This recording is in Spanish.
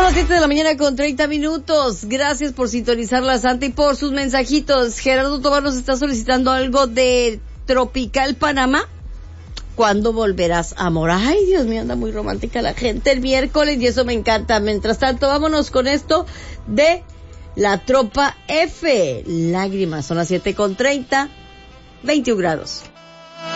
las 7 de la mañana con 30 minutos. Gracias por sintonizar la Santa y por sus mensajitos. Gerardo Tobar nos está solicitando algo de Tropical Panamá. ¿Cuándo volverás, amor? Ay, Dios mío, anda muy romántica la gente el miércoles y eso me encanta. Mientras tanto, vámonos con esto de la Tropa F. Lágrimas, son las 7:30, 21 grados.